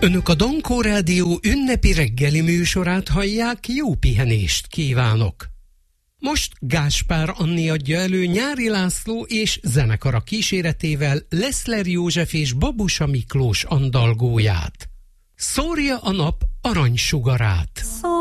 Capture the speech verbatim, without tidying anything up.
Önök a Dankó Rádió ünnepi reggeli műsorát hallják, jó pihenést kívánok! Most Gáspár Anni adja elő Nyári László és zenekara kíséretével Leszler József és Babusa Miklós andalgóját. Szórja a nap aranysugarát.